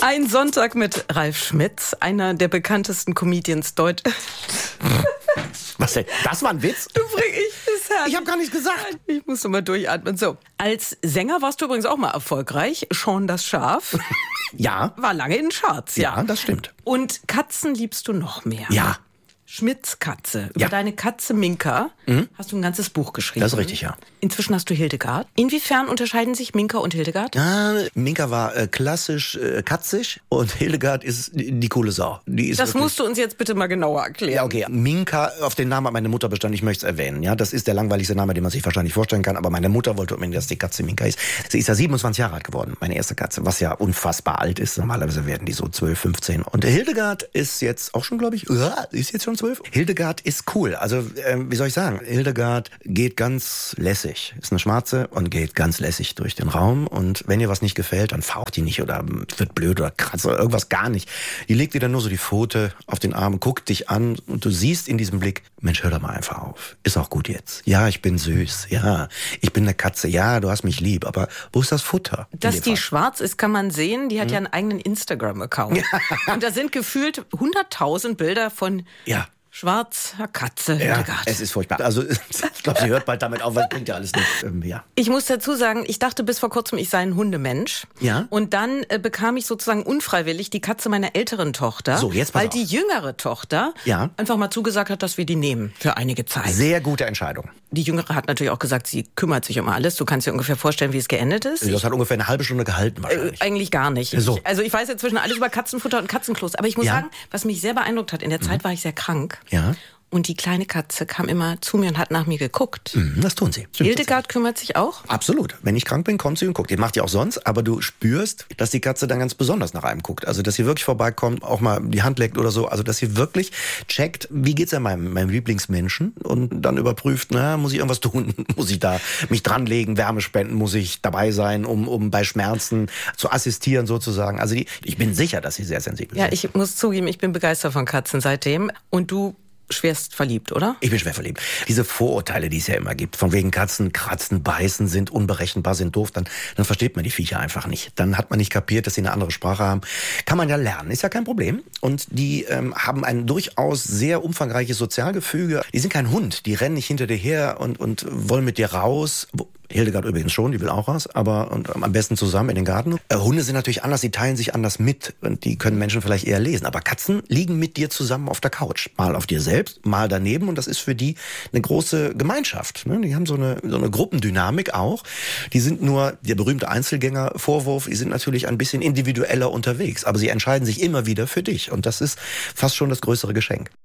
Ein Sonntag mit Ralf Schmitz, einer der bekanntesten Comedians Deutschlands. Was denn? Das war ein Witz? Ich habe gar nichts gesagt. Ich musste mal durchatmen. So, als Sänger warst du übrigens auch mal erfolgreich. Sean das Schaf. Ja. War lange in den Charts, ja. Ja, das stimmt. Und Katzen liebst du noch mehr. Ja. Schmitz Katze. Über Ja. deine Katze Minka hast du ein ganzes Buch geschrieben. Das ist richtig, ja. Inzwischen hast du Hildegard. Inwiefern unterscheiden sich Minka und Hildegard? Minka war klassisch katzig und Hildegard ist die coole Sau. Die ist Das wirklich- musst du uns jetzt bitte mal genauer erklären. Ja, okay. Minka, auf den Namen hat meine Mutter bestanden, ich möchte es erwähnen. Ja, das ist der langweiligste Name, den man sich wahrscheinlich vorstellen kann, aber meine Mutter wollte unbedingt, dass die Katze Minka ist. Sie ist ja 27 Jahre alt geworden, meine erste Katze, was ja unfassbar alt ist. Normalerweise werden die so 12, 15. Und Hildegard ist jetzt auch schon, glaube ich, ist jetzt schon 12. Hildegard ist cool. Also, wie soll ich sagen? Hildegard geht ganz lässig. Ist eine Schwarze und geht ganz lässig durch den Raum. Und wenn ihr was nicht gefällt, dann faucht die nicht oder wird blöd oder kratzt oder irgendwas gar nicht. Die legt dir dann nur so die Pfote auf den Arm, guckt dich an und du siehst in diesem Blick, Mensch, hör doch mal einfach auf. Ist auch gut jetzt. Ja, ich bin süß. Ja, ich bin eine Katze. Ja, du hast mich lieb. Aber wo ist das Futter? Dass die schwarz ist, kann man sehen. Die hat ja einen eigenen Instagram-Account. Und da sind gefühlt 100.000 Bilder von schwarzer Katze. Ja, Hildegard. es ist furchtbar. Also ich glaube, sie hört bald damit auf, weil es bringt ja alles nicht. Ja. Ich muss dazu sagen, ich dachte bis vor kurzem, ich sei ein Hundemensch. Ja. Und dann bekam ich sozusagen unfreiwillig die Katze meiner älteren Tochter. So, jetzt pass weil auf. die jüngere Tochter einfach mal zugesagt hat, dass wir die nehmen für einige Zeit. Sehr gute Entscheidung. Die Jüngere hat natürlich auch gesagt, sie kümmert sich um alles. Du kannst dir ungefähr vorstellen, wie es geendet ist. Das hat ungefähr eine halbe Stunde gehalten wahrscheinlich. Eigentlich gar nicht. So. Ich weiß inzwischen alles über Katzenfutter und Katzenklos. Aber ich muss sagen, was mich sehr beeindruckt hat, in der Zeit war ich sehr krank. Ja. Und die kleine Katze kam immer zu mir und hat nach mir geguckt. Das tun sie. Hildegard kümmert sich auch? Absolut. Wenn ich krank bin, kommt sie und guckt. Die macht ja auch sonst, aber du spürst, dass die Katze dann ganz besonders nach einem guckt. Also, dass sie wirklich vorbeikommt, auch mal die Hand leckt oder so. Also, dass sie wirklich checkt, wie geht's ja meinem Lieblingsmenschen und dann überprüft, muss ich irgendwas tun? Muss ich da mich dranlegen, Wärme spenden? Muss ich dabei sein, um bei Schmerzen zu assistieren sozusagen? Also, ich bin sicher, dass sie sehr sensibel sind. Ja, ich muss zugeben, ich bin begeistert von Katzen seitdem. Und du schwerst verliebt, oder? Ich bin schwer verliebt. Diese Vorurteile, die es ja immer gibt, von wegen Katzen kratzen, beißen, sind unberechenbar, sind doof, dann versteht man die Viecher einfach nicht. Dann hat man nicht kapiert, dass sie eine andere Sprache haben. Kann man ja lernen, ist ja kein Problem. Und die haben ein durchaus sehr umfangreiches Sozialgefüge. Die sind kein Hund, die rennen nicht hinter dir her und wollen mit dir raus. Hildegard übrigens schon, die will auch raus, aber und am besten zusammen in den Garten. Hunde sind natürlich anders, die teilen sich anders mit und die können Menschen vielleicht eher lesen. Aber Katzen liegen mit dir zusammen auf der Couch. Mal auf dir selbst, mal daneben und das ist für die eine große Gemeinschaft. Die haben so eine Gruppendynamik auch. Die sind nur, der berühmte Einzelgänger-Vorwurf, die sind natürlich ein bisschen individueller unterwegs, aber sie entscheiden sich immer wieder für dich und das ist fast schon das größere Geschenk.